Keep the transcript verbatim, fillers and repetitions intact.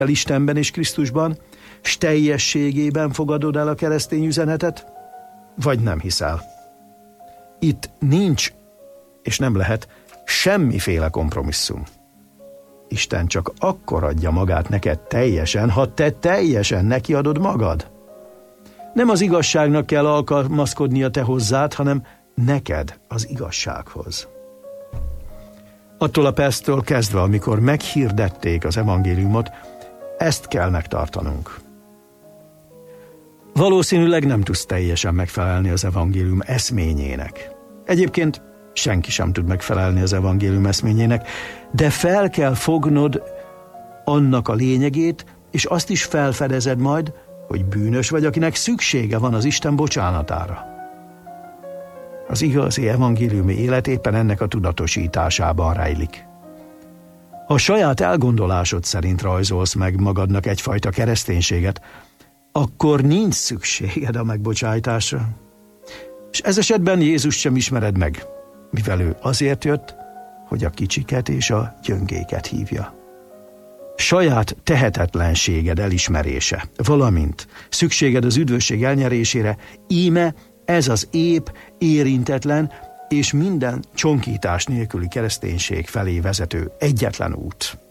el Istenben és Krisztusban, s teljességében fogadod el a keresztény üzenetet, vagy nem hiszel. Itt nincs, és nem lehet semmiféle kompromisszum. Isten csak akkor adja magát neked teljesen, ha te teljesen neki adod magad. Nem az igazságnak kell alkalmazkodnia te hozzád, hanem neked az igazsághoz. Attól a perctől kezdve, amikor meghirdették az evangéliumot, ezt kell megtartanunk. Valószínűleg nem tudsz teljesen megfelelni az evangélium eszményének. Egyébként senki sem tud megfelelni az evangélium eszményének, de fel kell fognod annak a lényegét, és azt is felfedezed majd, hogy bűnös vagy, akinek szüksége van az Isten bocsánatára. Az igazi evangéliumi élet éppen ennek a tudatosításában rejlik. Ha a saját elgondolásod szerint rajzolsz meg magadnak egyfajta kereszténységet, akkor nincs szükséged a megbocsájtásra. És ez esetben Jézus sem ismered meg, mivel ő azért jött, hogy a kicsiket és a gyöngéket hívja. Saját tehetetlenséged elismerése, valamint szükséged az üdvösség elnyerésére, íme ez az ép, érintetlen és minden csonkítás nélküli kereszténység felé vezető egyetlen út.